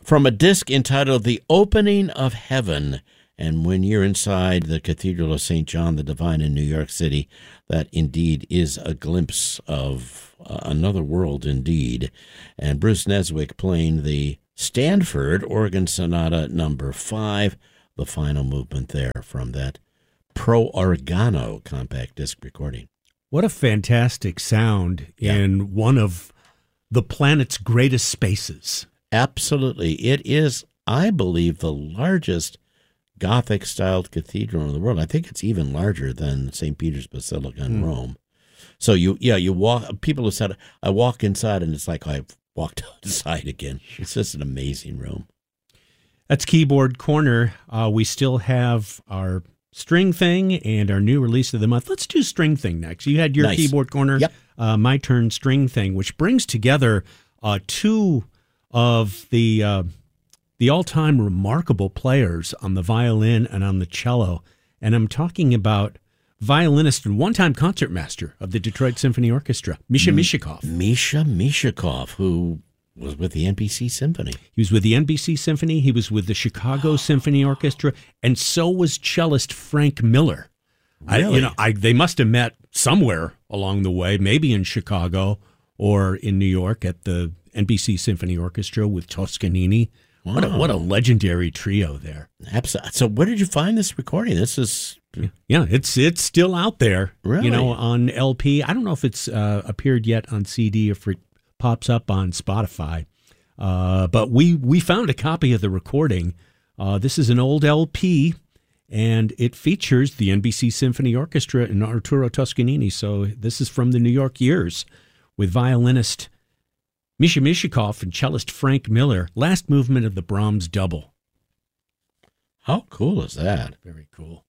from a disc entitled The Opening of Heaven. And when you're inside the Cathedral of St. John the Divine in New York City, that indeed is a glimpse of another world indeed. And Bruce Neswick playing the Stanford Organ Sonata number 5, the final movement there from that Pro Organo compact disc recording. What a fantastic sound in one of the planet's greatest spaces. Absolutely. It is, I believe, the largest Gothic-styled cathedral in the world. I think it's even larger than St. Peter's Basilica in Rome. So you walk. People have said, I walk inside and it's like I've walked outside again. It's just an amazing room. That's Keyboard Corner. We still have our string thing and our new release of the month. Let's do string thing next. You had your Nice. Keyboard Corner. Yep. My turn, string thing, which brings together two of the all-time remarkable players on the violin and on the cello. And I'm talking about violinist and one-time concertmaster of the Detroit Symphony Orchestra, Misha Mishakov. Misha Mishakov, who was with the NBC Symphony. He was with the NBC Symphony. He was with the Chicago Symphony Orchestra. And so was cellist Frank Miller. Really? They must have met somewhere along the way, maybe in Chicago or in New York at the NBC Symphony Orchestra with Toscanini. Wow. What a legendary trio there. Absolutely. So where did you find this recording? This is... Yeah, it's still out there, Really? On LP. I don't know if it's appeared yet on CD or if it pops up on Spotify. But we found a copy of the recording. This is an old LP, and it features the NBC Symphony Orchestra and Arturo Toscanini. So this is from the New York years with violinist Misha Mishakov and cellist Frank Miller. Last movement of the Brahms Double. How cool is that? Very cool.